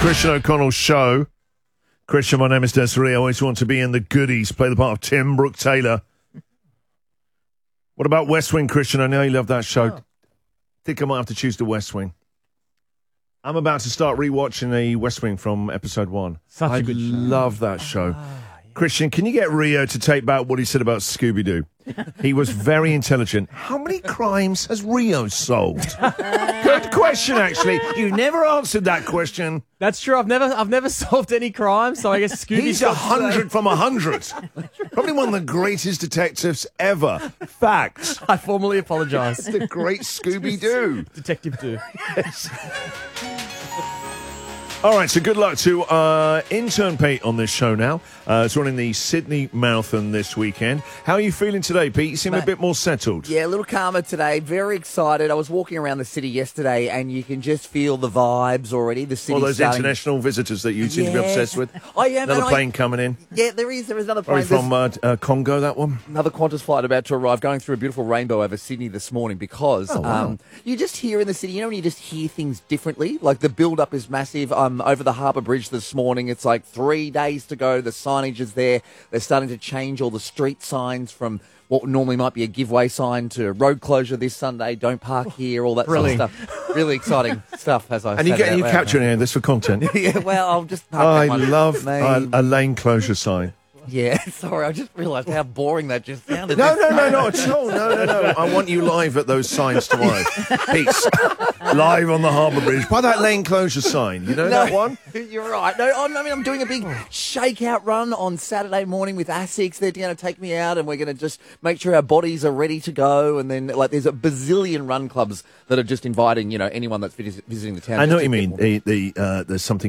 Christian O'Connell's show. Christian, my name is Desiree. I always want to be in the goodies, play the part of Tim Brooke Taylor. What about West Wing, Christian? I know you love that show. Think I might have to choose the West Wing. I'm about to start rewatching the West Wing from episode 1. Such a good show. I love that show. Christian, can you get Rio to take back what he said about Scooby-Doo? He was very intelligent. How many crimes has Rio solved? Good question, actually. You never answered that question. That's true. I've never solved any crime, so I guess Scooby's He's 100 from 100. Probably one of the greatest detectives ever. Facts. I formally apologise. The great Scooby-Doo. Detective Do. Yes. All right, so good luck to intern Pete on this show now. It's running the Sydney Marathon this weekend. How are you feeling today, Pete? You seem a bit more settled. Yeah, a little calmer today. Very excited. I was walking around the city yesterday, and you can just feel the vibes already. The city. All those international visitors that you seem to be obsessed with. I am. Another plane coming in. Yeah, there is another plane. Probably from Congo, that one. Another Qantas flight about to arrive, going through a beautiful rainbow over Sydney this morning because you just hear in the city, when you just hear things differently. Like the build-up is massive. Over the Harbour Bridge this morning, it's like 3 days to go. The signage is there. They're starting to change all the street signs from what normally might be a giveaway sign to road closure this Sunday, don't park here, all that sort of stuff. Really exciting stuff, as I said. And you capturing this for content. Yeah, well, I'll just park I that one. love a lane closure sign. Yeah, sorry, I just realised how boring that just sounded. No, not at all. No. I want you live at those signs tomorrow. Peace. Live on the Harbour Bridge. By that lane closure sign. You know that one? You're right. No, I'm doing a big shakeout run on Saturday morning with ASICS. They're going to take me out, and we're going to just make sure our bodies are ready to go. And then, there's a bazillion run clubs that are just inviting, anyone that's visiting the town. I know what you mean. There's something